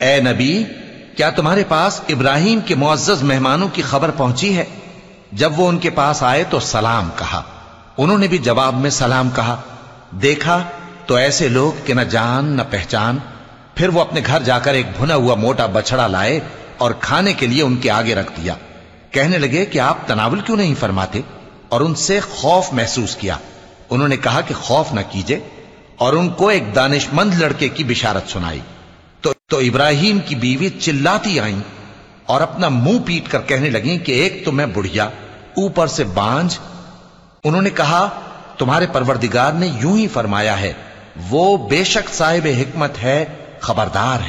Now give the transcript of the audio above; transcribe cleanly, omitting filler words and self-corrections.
ए नबी, क्या तुम्हारे पास इब्राहिम के मुअज्जज मेहमानों की खबर पहुंची है? जब वो उनके पास आए तो सलाम कहा। उन्होंने भी जवाब में सलाम कहा। देखा तो ऐसे लोग कि न जान न पहचान। फिर वो अपने घर जाकर एक भुना हुआ मोटा बछड़ा लाए और खाने के लिए उनके आगे रख दिया। कहने लगे कि आप तनावुल क्यों नहीं फरमाते? और उनसे खौफ महसूस किया। उन्होंने कहा कि खौफ न कीजिए, और उनको एक दानिशमंद लड़के की बिशारत सुनाई। तो इब्राहिम की बीवी चिल्लाती आईं और अपना मुंह पीट कर कहने लगी कि एक तो मैं बुढ़िया, ऊपर से बांझ। उन्होंने कहा, तुम्हारे परवरदिगार ने यूं ही फरमाया है, वो बेशक साहिब हिकमत है, खबरदार है।